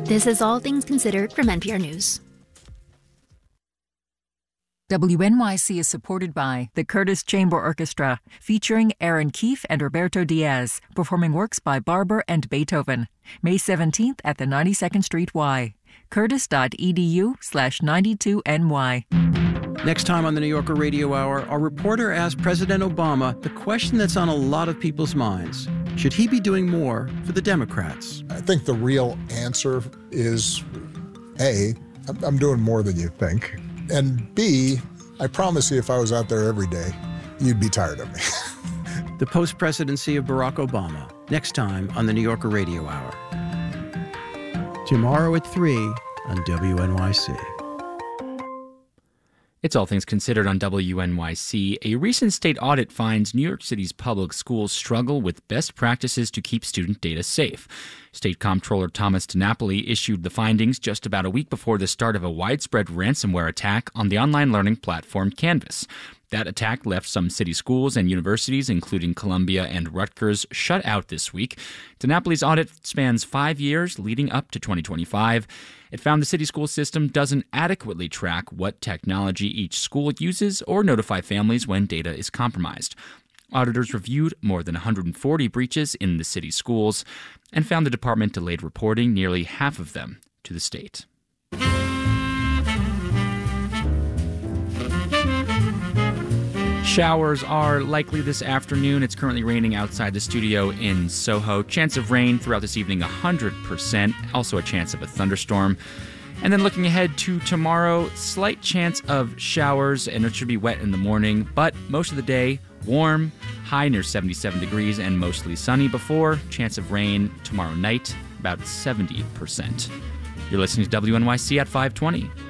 This is All Things Considered from NPR News. WNYC is supported by the Curtis Chamber Orchestra, featuring Aaron Keefe and Roberto Diaz, performing works by Barber and Beethoven. May 17th at the 92nd Street Y. curtis.edu/92ny. Next time on the New Yorker Radio Hour, our reporter asked President Obama the question that's on a lot of people's minds. Should he be doing more for the Democrats? I think the real answer is, A, I'm doing more than you think. And B, I promise you if I was out there every day, you'd be tired of me. The post-presidency of Barack Obama, next time on the New Yorker Radio Hour. Tomorrow at 3 on WNYC. It's All Things Considered on WNYC. A recent state audit finds New York City's public schools struggle with best practices to keep student data safe. State Comptroller Thomas DiNapoli issued the findings just about a week before the start of a widespread ransomware attack on the online learning platform Canvas. That attack left some city schools and universities, including Columbia and Rutgers, shut out this week. DiNapoli's audit spans 5 years leading up to 2025. It found the city school system doesn't adequately track what technology each school uses or notify families when data is compromised. Auditors reviewed more than 140 breaches in the city schools and found the department delayed reporting nearly half of them to the state. Showers are likely this afternoon. It's currently raining outside the studio in Soho. Chance of rain throughout this evening, 100%. Also a chance of a thunderstorm. And then looking ahead to tomorrow, slight chance of showers, and it should be wet in the morning. But most of the day, warm, high near 77 degrees, and mostly sunny before. Chance of rain tomorrow night, about 70%. You're listening to WNYC at 520.